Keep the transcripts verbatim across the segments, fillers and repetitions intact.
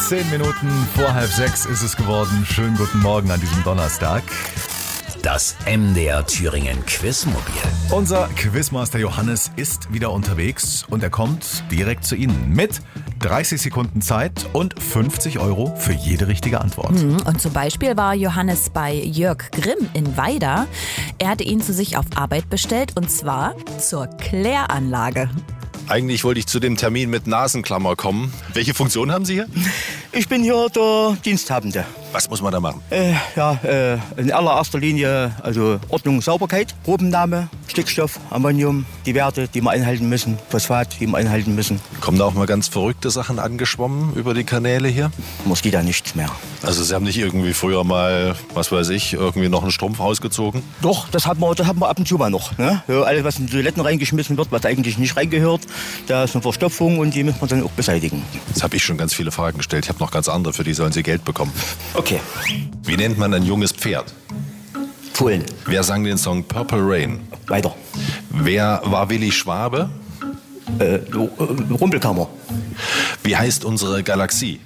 Zehn Minuten vor halb sechs ist es geworden. Schönen guten Morgen an diesem Donnerstag. Das M D R Thüringen Quizmobil. Unser Quizmaster Johannes ist wieder unterwegs und er kommt direkt zu Ihnen mit dreißig Sekunden Zeit und fünfzig Euro für jede richtige Antwort. Und zum Beispiel war Johannes bei Jörg Grimm in Weida. Er hatte ihn zu sich auf Arbeit bestellt und zwar zur Kläranlage. Eigentlich wollte ich zu dem Termin mit Nasenklammer kommen. Welche Funktion haben Sie hier? Ich bin hier der Diensthabende. Was muss man da machen? Äh, ja, äh, in allererster Linie also Ordnung, Sauberkeit, Probennahme, Stickstoff, Ammonium, die Werte, die wir einhalten müssen, Phosphat, die wir einhalten müssen. Kommen da auch mal ganz verrückte Sachen angeschwommen über die Kanäle hier? Moskita nichts mehr. Also Sie haben nicht irgendwie früher mal, was weiß ich, irgendwie noch einen Strumpf ausgezogen? Doch, das haben wir, das haben wir ab und zu mal noch. Ne? Ja, alles, was in die Toiletten reingeschmissen wird, was eigentlich nicht reingehört, da ist eine Verstopfung und die müssen wir dann auch beseitigen. Jetzt habe ich schon ganz viele Fragen gestellt. Ich habe noch ganz andere, für die sollen Sie Geld bekommen. Okay. Wie nennt man ein junges Pferd? Fohlen. Wer sang den Song Purple Rain? Weiter. Wer war Willi Schwabe? Äh, äh, Rumpelkammer. Wie heißt unsere Galaxie?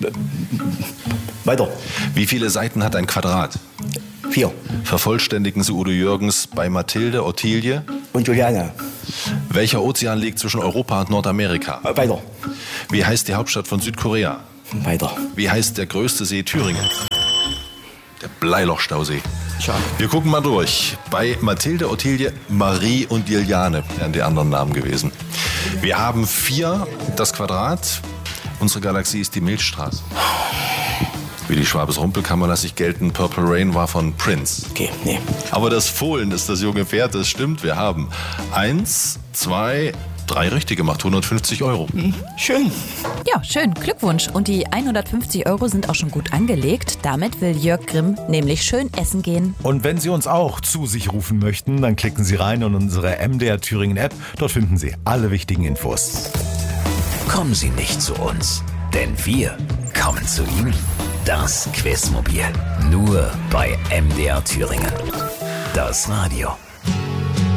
Weiter. Wie viele Seiten hat ein Quadrat? Vier. Vervollständigen Sie Udo Jürgens bei Mathilde, Ottilie? Und Juliane. Welcher Ozean liegt zwischen Europa und Nordamerika? Äh, weiter. Wie heißt die Hauptstadt von Südkorea? Weiter. Wie heißt der größte See Thüringen? Der Bleilochstausee. Schade. Wir gucken mal durch. Bei Mathilde, Ottilie, Marie und Juliane wären die anderen Namen gewesen. Wir haben vier, das Quadrat. Unsere Galaxie ist die Milchstraße. Willi Schwabes Rumpelkammer lasse ich gelten. Purple Rain war von Prince. Okay, nee. Aber das Fohlen ist das junge Pferd, das stimmt. Wir haben eins, zwei, drei richtige, macht hundertfünfzig Euro. Mhm. Schön. Ja, schön, Glückwunsch. Und die hundertfünfzig Euro sind auch schon gut angelegt. Damit will Jörg Grimm nämlich schön essen gehen. Und wenn Sie uns auch zu sich rufen möchten, dann klicken Sie rein in unsere M D R Thüringen App. Dort finden Sie alle wichtigen Infos. Kommen Sie nicht zu uns, denn wir kommen zu Ihnen. Das Quizmobil. Nur bei M D R Thüringen. Das Radio.